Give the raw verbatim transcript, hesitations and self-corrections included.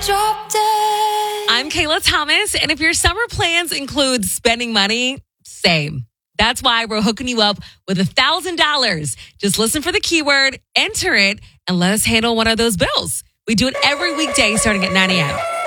Drop dead. I'm Kayla Thomas, and if your summer plans include spending money, same. That's why we're hooking you up with one thousand dollars. Just listen for the keyword, enter it, and let us handle one of those bills. We do it every weekday starting at nine a.m.